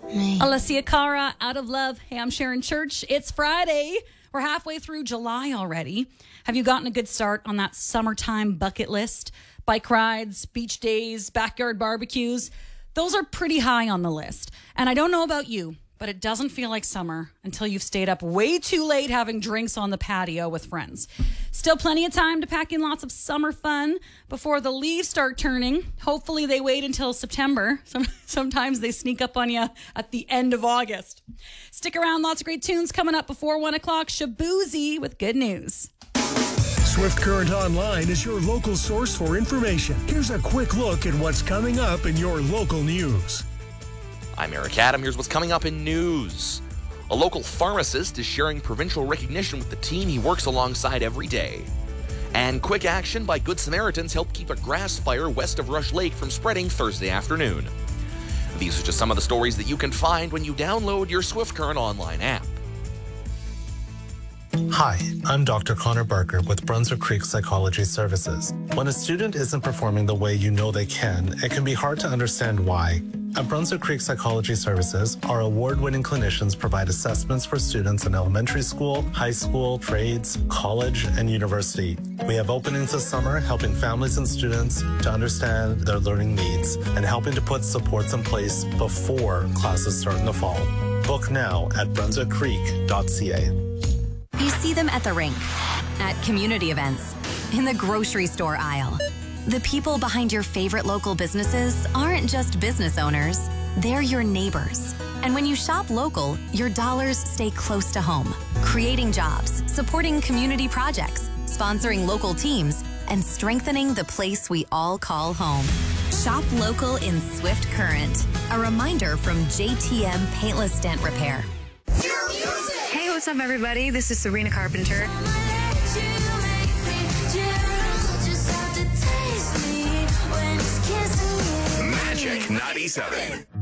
me. Alessia Cara, Out of Love. Hey, I'm Sharon Church. It's Friday. We're halfway through July already. Have you gotten a good start on that summertime bucket list? Bike rides, beach days, backyard barbecues. Those are pretty high on the list. And I don't know about you, but it doesn't feel like summer until you've stayed up way too late having drinks on the patio with friends. Still plenty of time to pack in lots of summer fun before the leaves start turning. Hopefully they wait until September. Sometimes they sneak up on you at the end of August. Stick around, lots of great tunes coming up before 1 o'clock. Shaboozey with good news. Swift Current Online is your local source for information. Here's a quick look at what's coming up in your local news. I'm Eric Adam. Here's what's coming up in news. A local pharmacist is sharing provincial recognition with the team he works alongside every day. And quick action by Good Samaritans helped keep a grass fire west of Rush Lake from spreading Thursday afternoon. These are just some of the stories that you can find when you download your Swift Current Online app. Hi, I'm Dr. Connor Barker with Brunswick Creek Psychology Services. When a student isn't performing the way you know they can, it can be hard to understand why. At Brunswick Creek Psychology Services, our award-winning clinicians provide assessments for students in elementary school, high school, trades, college, and university. We have openings this summer helping families and students to understand their learning needs and helping to put supports in place before classes start in the fall. Book now at brunswickcreek.ca. You see them at the rink, at community events, in the grocery store aisle. The people behind your favorite local businesses aren't just business owners, they're your neighbors. And when you shop local, your dollars stay close to home, creating jobs, supporting community projects, sponsoring local teams, and strengthening the place we all call home. Shop local in Swift Current. A reminder from JTM Paintless Dent Repair. Hey, what's up, everybody? This is Serena Carpenter. Magic 97.